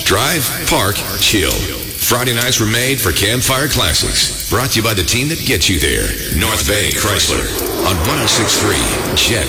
Drive, park, chill. Friday nights were made for Campfire Classics. Brought to you by the team that gets you there. North Bay Chrysler on 106.3 Jet